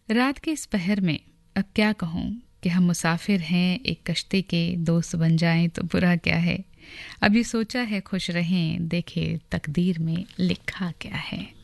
रात के इस पहर में अब क्या कहूँ कि हम मुसाफिर हैं एक कश्ती के, दोस्त बन जाएं तो बुरा क्या है। अब ये सोचा है खुश रहें, देखे तकदीर में लिखा क्या है।